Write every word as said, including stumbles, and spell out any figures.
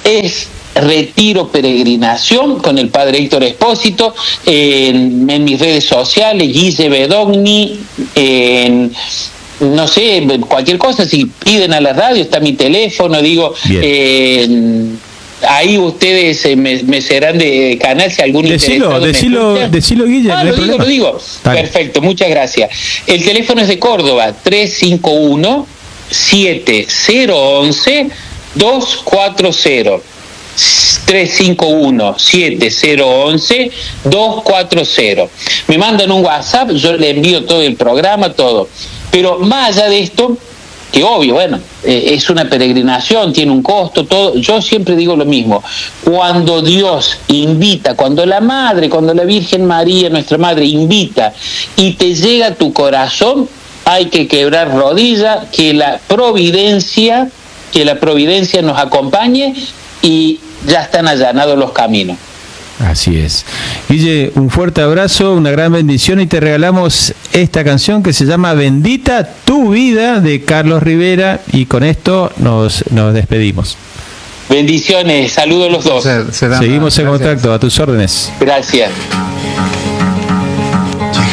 es Retiro Peregrinación con el padre Héctor Espósito, en, en mis redes sociales, Guille Bedogni, en, no sé, cualquier cosa, si piden a la radio, está mi teléfono, digo, eh, ahí ustedes eh, me, me serán de canal si algún decilo, interesado decilo, me escucha. Decilo, Guille, Ah, no lo digo, lo digo. Dale. Perfecto, muchas gracias. El teléfono es de Córdoba, tres cinco uno, siete cero once, dos cuatro cero. tres cinco uno, siete cero once, dos cuatro cero. Me mandan un WhatsApp, yo le envío todo el programa, todo. Pero más allá de esto, que obvio, bueno, eh, es una peregrinación, tiene un costo, todo. Yo siempre digo lo mismo. Cuando Dios invita, cuando la Madre, cuando la Virgen María, nuestra Madre, invita y te llega a tu corazón, hay que quebrar rodilla, que la providencia, que la providencia nos acompañe y ya están allanados los caminos. Así es. Guille, un fuerte abrazo, una gran bendición y te regalamos esta canción que se llama Bendita tu vida de Carlos Rivera y con esto nos, nos despedimos. Bendiciones, saludos los dos. Seguimos en contacto, a tus órdenes. Gracias.